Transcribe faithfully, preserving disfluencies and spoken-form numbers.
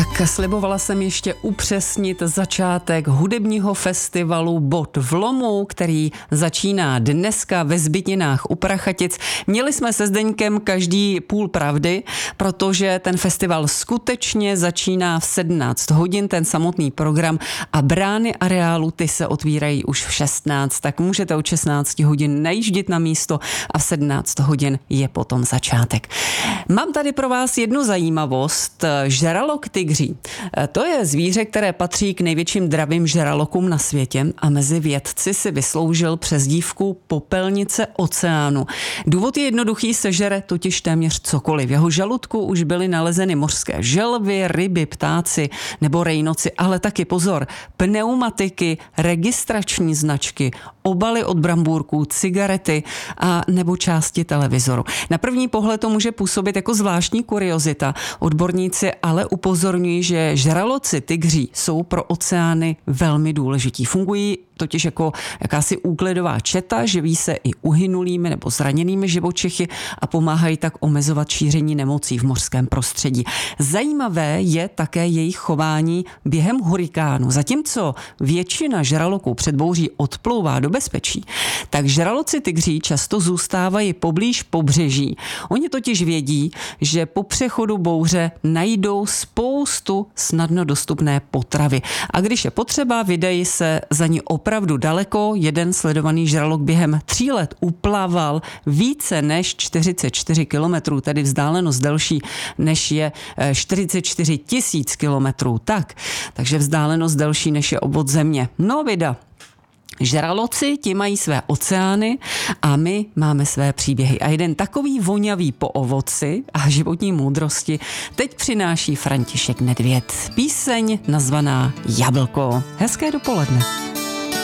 Tak slibovala jsem ještě upřesnit začátek hudebního festivalu Bod v lomu, který začíná dneska ve Zbytninách u Prachatic. Měli jsme se Zdeňkem každý půl pravdy, protože ten festival skutečně začíná v sedmnáct hodin, ten samotný program, a brány areálu ty se otvírají už v šestnáct, tak můžete od šestnáct hodin najíždět na místo a v sedmnáct hodin je potom začátek. Mám tady pro vás jednu zajímavost. Žralok tygří. To je zvíře, které patří k největším dravým žralokům na světě a mezi vědci si vysloužil přezdívku popelnice oceánu. Důvod je jednoduchý, sežere totiž téměř cokoliv. V jeho žaludku už byly nalezeny mořské želvy, ryby, ptáci nebo rejnoci, ale taky pozor, pneumatiky, registrační značky, obaly od brambůrků, cigarety a nebo části televizoru. Na první pohled to může působit jako zvláštní kuriozita. Odborníci ale upozorňují, že žraloci tygří jsou pro oceány velmi důležití. Fungují totiž jako jakási úklidová četa, živí se i uhynulými nebo zraněnými živočichy a pomáhají tak omezovat šíření nemocí v mořském prostředí. Zajímavé je také jejich chování během hurikánu. Zatímco většina žraloků před bouří odplouvá do bezpečí, tak žraloci tygří často zůstávají poblíž pobřeží. Oni totiž vědí, že po přechodu bouře najdou spoustu snadno dostupné potravy. A když je potřeba, vydají se za ní opravdu daleko. Jeden sledovaný žralok během tří let uplaval více než čtyřicet čtyři kilometrů, tedy vzdálenost delší než je čtyřicet čtyři tisíc kilometrů. Tak, takže vzdálenost delší než je obvod země. No vida. Žraloci, ti mají své oceány a my máme své příběhy. A jeden takový vonavý po ovoci a životní moudrosti teď přináší František Nedvěd. Píseň nazvaná Jablko. Hezké dopoledne.